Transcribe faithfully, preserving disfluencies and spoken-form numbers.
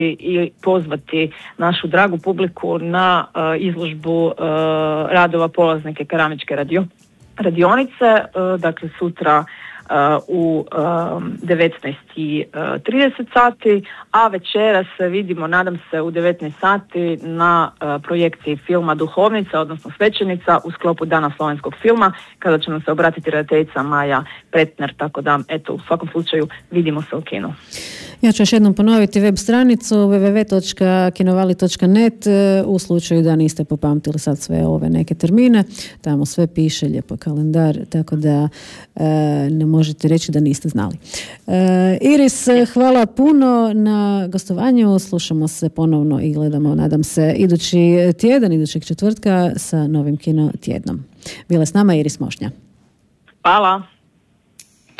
i pozvati našu dragu publiku na uh, izložbu uh, radova polaznike keramičke radio, radionice, uh, dakle sutra uh, u um, devetnaest i trideset sati, a večeras se vidimo, nadam se, u devetnaest sati na uh, projekciji filma Duhovnica, odnosno Svećenica u sklopu Dana slovenskog filma, kada će nam se obratiti redateljica Maja Pretner, tako da, eto, u svakom slučaju vidimo se u kinu. Ja ću još jednom ponoviti web stranicu double-u double-u double-u točka kinovali točka net u slučaju da niste popamtili sad sve ove neke termine. Tamo sve piše, lijepo kalendar, tako da e, ne možete reći da niste znali. E, Iris, hvala puno na gostovanju. Slušamo se ponovno i gledamo, nadam se, idući tjedan, idućeg četvrtka sa novim Kino tjednom. Bila s nama Iris Mošnja. Hvala.